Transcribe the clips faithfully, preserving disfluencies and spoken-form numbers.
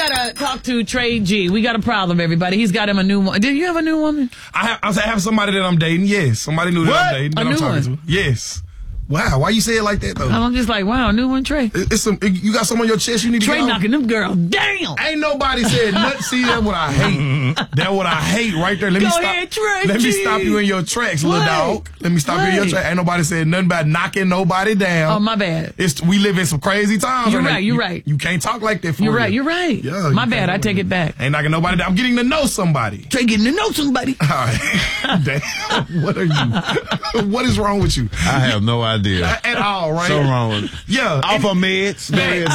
gotta talk to Trey G. We got a problem, everybody. He's got him a new one. Did you have a new woman? I have, I have somebody that I'm dating. Yes, somebody new that What? I'm dating. That A I'm new talking one? to. Yes. Wow, why you say it like that though? I'm just like, wow, new one, Trey. It's some. You got some on your chest. You need to Trey get knocking them girls down. Ain't nobody said nothing. See, that's what I hate. That's what I hate right there. Let Go me stop. ahead, Trey Let me G. stop you in your tracks, little What? dog. Let me stop you in your What? tracks. Ain't nobody said nothing about knocking nobody down. Oh, my bad. It's we live in some crazy times. You're now. right, you're You- right. You can't talk like that for You're real. right, you're right. Yeah, My you bad, can't I do take that. it back. Ain't knocking nobody down. I'm getting to know somebody. Trey getting to know somebody. All right. Damn. What are you? What is wrong with you? I have no idea. At all, right? So wrong with Yeah. Off of meds.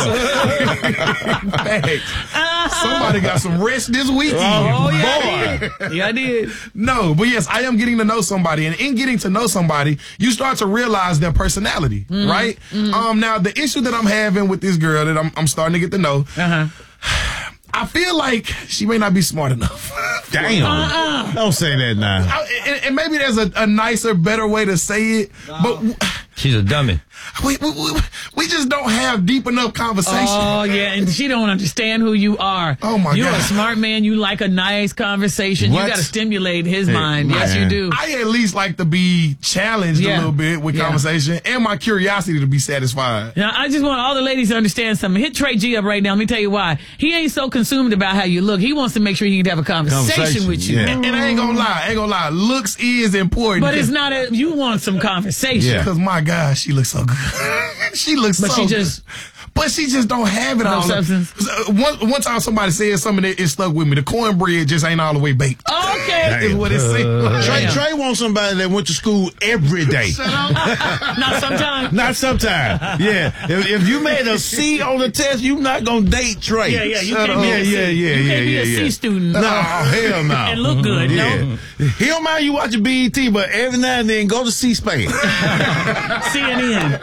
Facts. Somebody got some rest this weekend. Oh, yeah, boy. I did. Yeah, I did. No, but yes, I am getting to know somebody, and in getting to know somebody, you start to realize their personality, Mm-hmm. right? Um, now the issue that I'm having with this girl that I'm, I'm starting to get to know, Uh-huh. I feel like she may not be smart enough. Damn. Uh-uh. Don't say that now. I- and, and maybe there's a, a nicer, better way to say it, but She's a dummy. we, we, we, we just don't have deep enough conversation. Oh, yeah, and she don't understand who you are. Oh, my You're God. a smart man. You like a nice conversation. What? You got to stimulate his Hey, mind. Yes, man. you do. I at least like to be challenged Yeah. a little bit with Yeah. conversation and my curiosity to be satisfied. Now, I just want all the ladies to understand something. Hit Trey G up right now. Let me tell you why. He ain't so consumed about how you look. He wants to make sure he can have a conversation, Conversation, with you. yeah. And, and I ain't gonna lie, I ain't gonna lie. Looks is important. But it's not a, you want some conversation. Yeah. Because my God, she looks so good. she looks But so she just- good. But she just don't have it No all. substance. Uh, One, one time somebody said something that it stuck with me. The cornbread just ain't all the way baked. Okay. Is what it seems like. Trey, Damn. Trey wants somebody that went to school every day. Not sometimes. Not sometime. Yeah. If, if you made a C on the test, you not gonna date Trey. Yeah, yeah. You Shut can't up. be Yeah, a C. yeah, yeah, You yeah, can't be yeah, a C yeah. student. No, hell no. And look good, Yeah. no? He don't mind you watching B E T, but every now and then go to C-SPAN. C N N.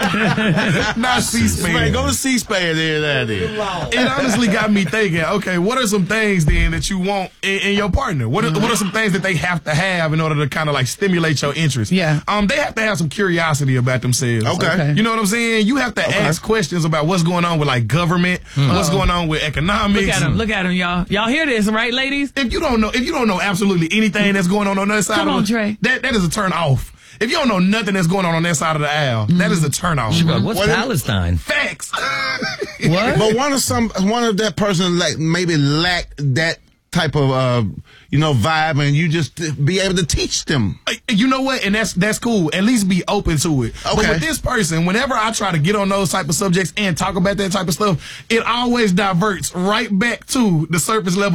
Not C-SPAN. Man, go to C-SPAN every now and then. It honestly got me thinking, okay, what are some things then that you want in, in your partner? What are, what are some things that they have to have in order to kind of like stimulate your interest? Yeah. Um, they have to have some curiosity about themselves. Okay. Okay. You know what I'm saying? You have to ask questions about what's going on with like government, what's going on with economics. Look at him. Look at him, y'all. Y'all hear this, right, ladies? If you don't know, if you don't know absolutely anything that's going on on that side Come of on, the, Trey. that that is a turn off. If you don't know nothing that's going on on that side of the aisle, that is a turn off. But what's What is- Palestine? Facts. What? But one of some one of that person like maybe lack that type of uh you know vibe, and you just be able to teach them. You know what? And that's that's cool. At least be open to it. But Okay. with this person, whenever I try to get on those type of subjects and talk about that type of stuff, it always diverts right back to the surface level